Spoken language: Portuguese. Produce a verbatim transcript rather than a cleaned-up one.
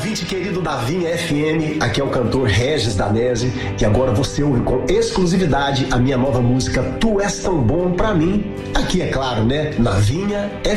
ouvinte querido da Vinha F M, aqui é o cantor Regis Danese e agora você ouve com exclusividade a minha nova música Tu És Tão Bom Pra Mim, aqui é claro, né, na Vinha F M.